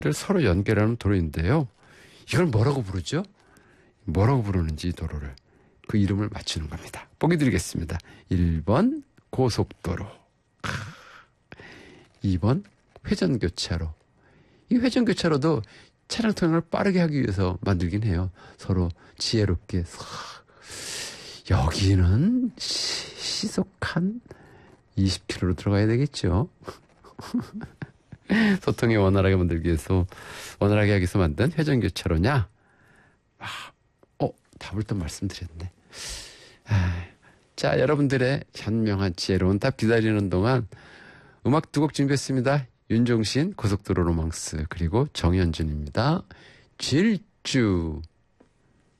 서로 연결하는 도로인데요. 이걸 뭐라고 부르죠? 뭐라고 부르는지 이 도로를. 그 이름을 맞추는 겁니다. 보기 드리겠습니다. 1번 고속도로, 2번 회전교차로. 이 회전교차로도 차량 통행을 빠르게 하기 위해서 만들긴 해요. 서로 지혜롭게. 여기는 시속 한 20km로 들어가야 되겠죠. 소통이 원활하게 만들기 위해서, 원활하게 하기 위해서 만든 회전교차로냐? 답을 또 말씀드렸네. 자, 여러분들의 현명한 지혜로운 답 기다리는 동안 음악 두 곡 준비했습니다. 윤종신 고속도로 로망스, 그리고 정현준입니다. 질주.